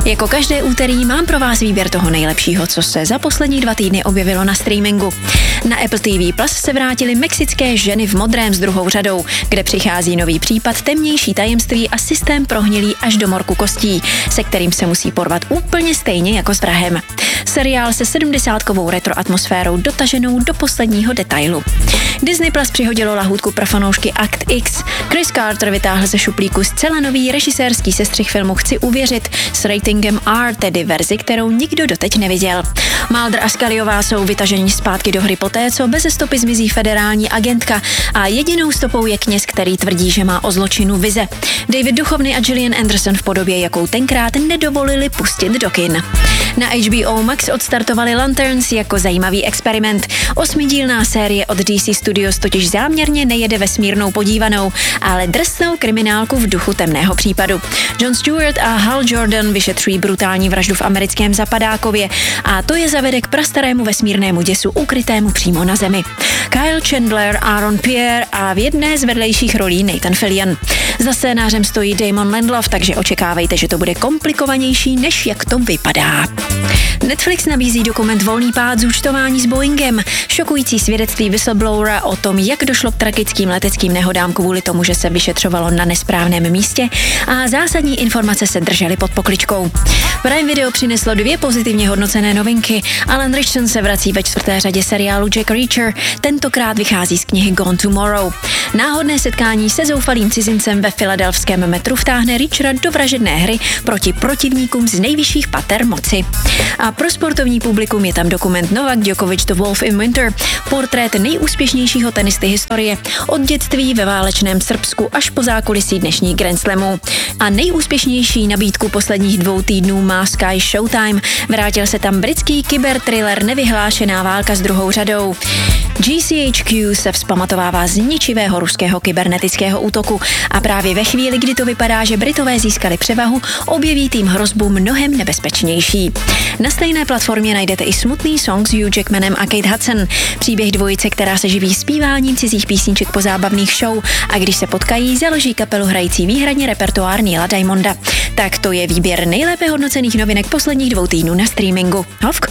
Jako každé úterý mám pro vás výběr toho nejlepšího, co se za poslední 2 týdny objevilo na streamingu. Na Apple TV Plus se vrátily Mexické ženy v modrém s druhou řadou, kde přichází nový případ, temnější tajemství a systém prohnilý až do morku kostí, se kterým se musí porvat úplně stejně jako s vrahem. Seriál se 70kovou retro atmosférou dotaženou do posledního detailu. Disney Plus přihodilo lahůdku pro fanoušky Akt X. Chris Carter vytáhl ze šuplíku zcela nový režisérský sestřih filmu Chci uvěřit s ratingem R, tedy verzi, kterou nikdo doteď neviděl. Mulder a Scullyová jsou vytaženi zpátky do hry poté, co beze stopy zmizí federální agentka a jedinou stopou je kněz, který tvrdí, že má o zločinu vize. David Duchovny a Gillian Anderson v podobě, jakou tenkrát nedovolili pustit do kin. Na HBO Max odstartovali Lanterns jako zajímavý experiment. 8dílná série od DC Studios totiž záměrně nejede vesmírnou podívanou, ale drsnou kriminálku v duchu temného případu. Jon Stewart a Hal Jordan vyšetřují brutální vraždu v americkém Zapadákově a to je zavede k prastarému vesmírnému děsu ukrytému přímo na Zemi. Kyle Chandler, Aaron Pierre a v jedné z vedlejších rolí Nathan Fillion. Za scénářem stojí Damon Lindelof, takže očekávejte, že to bude komplikovanější, než jak to vypadá. Netflix nabízí dokument Volný pád zúčtování s Boeingem. Šokující svědectví whistleblowera o tom, jak došlo k tragickým leteckým nehodám kvůli tomu, že se vyšetřovalo na nesprávném místě a zásadní informace se držely pod pokličkou. Prime Video přineslo 2 pozitivně hodnocené novinky. Alan Ritchson se vrací ve 4. řadě seriálu Jack Reacher, tentokrát vychází z knihy Gone Tomorrow. Náhodné setkání se zoufalým cizincem ve filadelfském metru vtáhne Reachera do vražedné hry proti protivníkům z nejvyšších pater moci. A pro sportovní publikum je tam dokument Novak Djokovic The Wolf in Winter, portrét nejúspěšnějšího tenisty historie, od dětství ve válečném Srbsku až po zákulisí dnešních Grand Slamů. A nejúspěšnější nabídku posledních 2 týdnů má Sky Showtime. Vrátil se tam britský kyberthriller Nevyhlášená válka s druhou řadou. GCHQ se vzpamatovává z ničivého ruského kybernetického útoku a právě ve chvíli, kdy to vypadá, že Britové získali převahu, objeví tým hrozbu mnohem nebezpečnější. Na stejné platformě najdete i smutný song s Hugh Jackmanem a Kate Hudson, příběh dvojice, která se živí zpíváním cizích písniček po zábavných show a když se potkají, založí kapelu hrající výhradně repertoár Neila Diamonda. Tak to je výběr nejlépe hodnocených novinek posledních 2 týdnů na streamingu. Hovk.